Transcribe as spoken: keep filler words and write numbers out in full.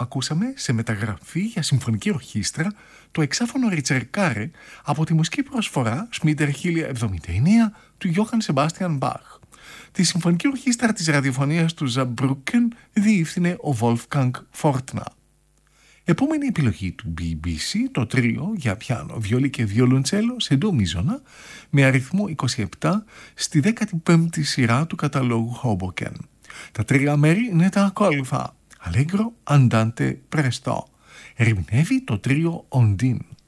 ακούσαμε σε μεταγραφή για συμφωνική ορχήστρα το εξάφωνο Ριτσερκάρε από τη μουσική προσφορά Σμίτερ χίλια εβδομήντα εννέα του Γιώχαν Σεμπάστιαν Μπαχ. Τη συμφωνική ορχήστρα της ραδιοφωνίας του Ζαμπρούκεν διεύθυνε ο Wolfgang Fortner. Επόμενη επιλογή του μπι μπι σι, το τρίο για πιάνο, βιολί και βιολοντσέλο σε ντο μίζωνα με αριθμό είκοσι επτά στη δέκατη πέμπτη σειρά του καταλόγου Hoboken. Τα τρία μέρη είναι τα ακόλουθα: Allegro, Andante, Presto. Ερμηνεύει το τρίο Ondine.